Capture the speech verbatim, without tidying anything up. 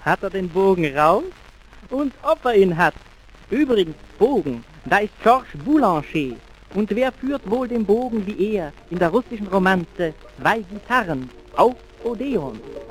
hat er den Bogen raus und ob er ihn hat. Übrigens, Bogen, da ist Georges Boulanger. Und wer führt wohl den Bogen wie er in der russischen Romanze Zwei Gitarren auf Odeon?